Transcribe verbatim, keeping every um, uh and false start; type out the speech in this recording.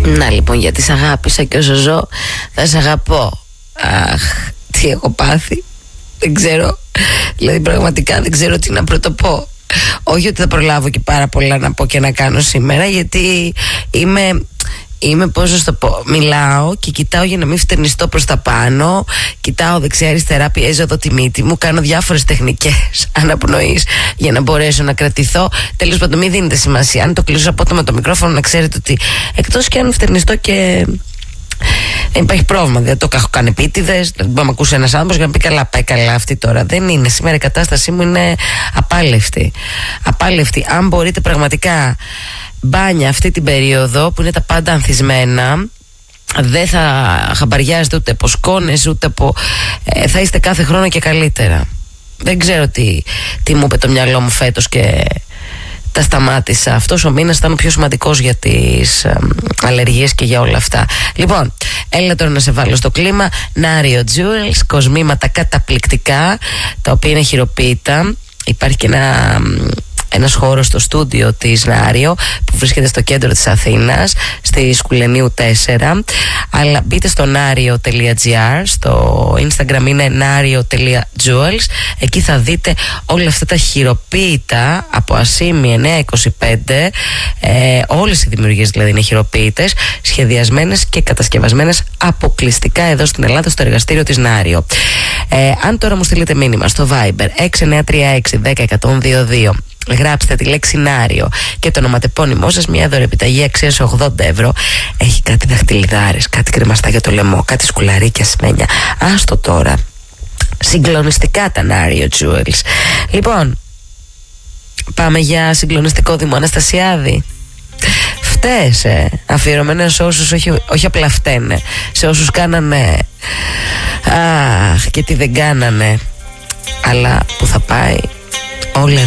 Να λοιπόν, γιατί σ' αγάπησα και όσο ζω θα σ' αγαπώ. Αχ, τι έχω πάθει. Δεν ξέρω. Δηλαδή πραγματικά δεν ξέρω τι να πρωτοπώ. Όχι ότι θα προλάβω και πάρα πολλά να πω και να κάνω σήμερα, γιατί είμαι... Είμαι, πώς να το πω, μιλάω και κοιτάω για να μην φτερνιστώ προς τα πάνω. Κοιτάω δεξιά-αριστερά, πιέζω εδώ τη μύτη μου. Κάνω διάφορες τεχνικές αναπνοής για να μπορέσω να κρατηθώ. Τέλος πάντων, μην δίνετε σημασία. Αν το κλείσω από το με το μικρόφωνο, να ξέρετε ότι εκτός και αν φτερνιστώ και δεν υπάρχει πρόβλημα. Δεν το έχω κάνει επίτηδες. Δεν μπορεί να με ακούσει ένας άνθρωπος για να πει καλά, πάει καλά αυτή τώρα. Δεν είναι. Σήμερα η κατάστασή μου είναι απάλευτη. Απάλευτη. Αν μπορείτε πραγματικά μπάνια αυτή την περίοδο που είναι τα πάντα ανθισμένα, δεν θα χαμπαριάζετε ούτε από σκόνες ούτε από... Ε, θα είστε κάθε χρόνο και καλύτερα. Δεν ξέρω τι, τι μου είπε το μυαλό μου φέτος και τα σταμάτησα. Αυτός ο μήνας ήταν ο πιο σημαντικός για τις ε, αλλεργίες και για όλα αυτά. Λοιπόν, έλα τώρα να σε βάλω στο κλίμα. Nario Jewels, κοσμήματα καταπληκτικά, τα οποία είναι χειροποίητα. Υπάρχει και ένα... ένας χώρος στο στούντιο της Nario που βρίσκεται στο κέντρο της Αθήνας, στη Σκουλενίου τέσσερα. Αλλά μπείτε στο nario τελεία gr, στο Instagram είναι nario.jewels. Εκεί θα δείτε όλα αυτά τα χειροποίητα από Ασίμι εννιακόσια είκοσι πέντε. ε, Όλες οι δημιουργίες δηλαδή είναι χειροποίητες, σχεδιασμένες και κατασκευασμένες αποκλειστικά εδώ στην Ελλάδα, στο εργαστήριο της Nario. ε, Αν τώρα μου στείλετε μήνυμα στο Viber έξι εννιά τρία έξι ένα μηδέν ένα μηδέν δύο δύο, γράψτε τη λέξη Nario και το ονοματεπώνυμό σας, μια δωρεπιταγή αξίας ογδόντα ευρώ. Έχει κάτι δαχτυλιδάρες, κάτι κρεμαστά για το λαιμό, κάτι σκουλαρίκια σμένια. Άστο τώρα. Συγκλονιστικά τα Nario Jewels. Λοιπόν, πάμε για συγκλονιστικό Δήμο Αναστασιάδη. Φταίς, ε, αφιερωμένα σε όσους όχι, όχι απλά φταίνε, σε όσους κάνανε αχ και τι δεν κάνανε, αλλά που θα πάει όλα